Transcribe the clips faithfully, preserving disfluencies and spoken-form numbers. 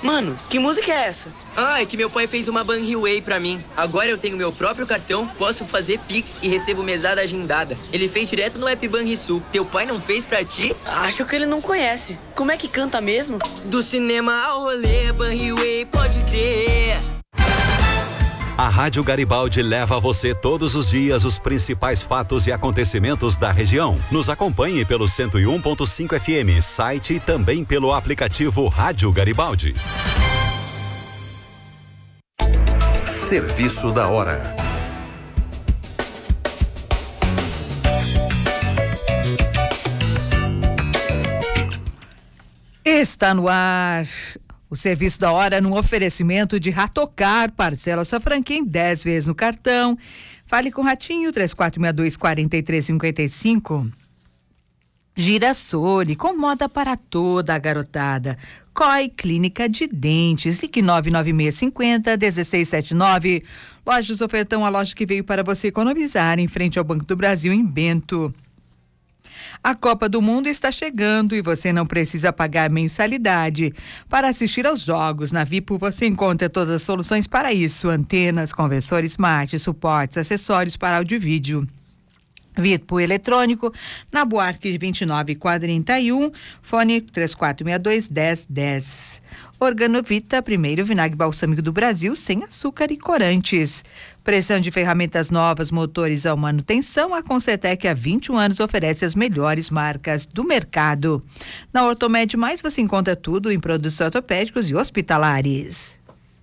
Mano, que música é essa? Ah, é que meu pai fez uma Banriway pra mim. Agora eu tenho meu próprio cartão, posso fazer Pix e recebo mesada agendada. Ele fez direto no app Banrisul. Teu pai não fez pra ti? Acho que ele não conhece. Como é que canta mesmo? Do cinema ao rolê, Banriway, pode crer. A Rádio Garibaldi leva a você todos os dias os principais fatos e acontecimentos da região. Nos acompanhe pelo cento e um ponto cinco F M, site e também pelo aplicativo Rádio Garibaldi. Serviço da hora. Está no ar o Serviço da Hora, num oferecimento de Ratocar, parcela sua franquia em dez vezes no cartão. Fale com o Ratinho, três quatro seis dois, quatro três cinco cinco. Girassole, com moda para toda a garotada. C O I Clínica de Dentes, I C nove nove seis cinco zero, um seis sete nove. Lojas Ofertão, a loja que veio para você economizar, em frente ao Banco do Brasil, em Bento. A Copa do Mundo está chegando e você não precisa pagar mensalidade para assistir aos jogos. Na Vipo você encontra todas as soluções para isso: antenas, conversores smart, suportes, acessórios para áudio e vídeo. Vipo Eletrônico, na Buarque vinte e nove quarenta e um, fone três quatro seis dois, um zero um zero. Organovita, primeiro vinagre balsâmico do Brasil, sem açúcar e corantes. Pressão de ferramentas novas, motores à manutenção, a Concertec há vinte e um anos oferece as melhores marcas do mercado. Na Ortomed Mais você encontra tudo em produtos ortopédicos e hospitalares.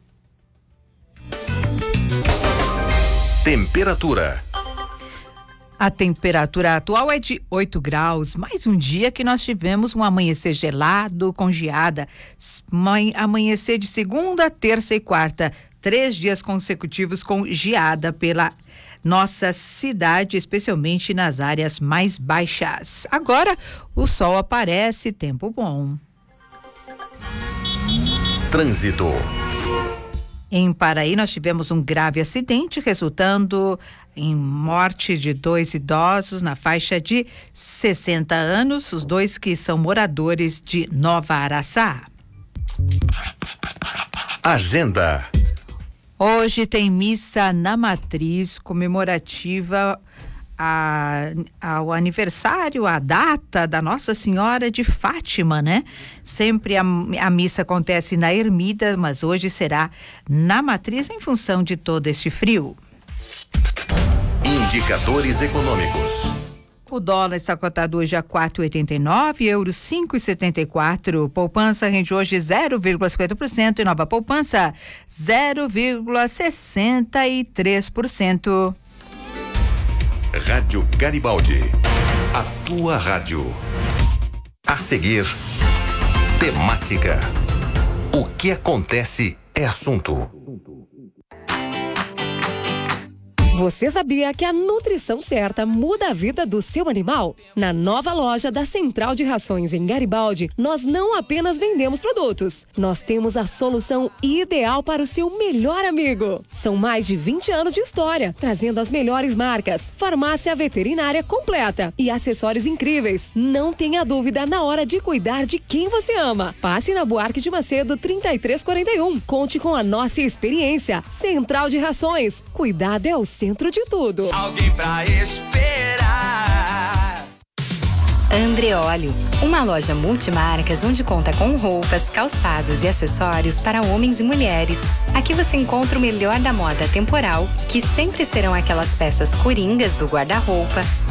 Temperatura. A temperatura atual é de oito graus. Mais um dia que nós tivemos um amanhecer gelado, com geada. Amanhecer de segunda, terça e quarta. Três dias consecutivos com geada pela nossa cidade, especialmente nas áreas mais baixas. Agora o sol aparece, tempo bom. Trânsito. Em Paraí, nós tivemos um grave acidente, resultando em morte de dois idosos na faixa de sessenta anos, os dois que são moradores de Nova Araçá. Agenda. Hoje tem missa na Matriz, comemorativa a, ao aniversário, a data da Nossa Senhora de Fátima, né? Sempre a, a missa acontece na Ermida, mas hoje será na Matriz em função de todo este frio. Indicadores econômicos. O dólar está cotado hoje a quatro e oitenta e nove, euro cinco e setenta e quatro. Poupança rende hoje zero vírgula cinquenta por cento e nova poupança zero vírgula sessenta e três por cento. Rádio Garibaldi, a tua rádio. A seguir, temática. O que acontece é assunto. Você sabia que a nutrição certa muda a vida do seu animal? Na nova loja da Central de Rações em Garibaldi, nós não apenas vendemos produtos, nós temos a solução ideal para o seu melhor amigo. São mais de vinte anos de história, trazendo as melhores marcas, farmácia veterinária completa e acessórios incríveis. Não tenha dúvida na hora de cuidar de quem você ama. Passe na Buarque de Macedo trinta e três quarenta e um. Conte com a nossa experiência. Central de Rações. Cuidado é o centro de tudo. Alguém pra esperar. Andreoli, uma loja multimarcas onde conta com roupas, calçados e acessórios para homens e mulheres. Aqui você encontra o melhor da moda temporal, que sempre serão aquelas peças coringas do guarda-roupa,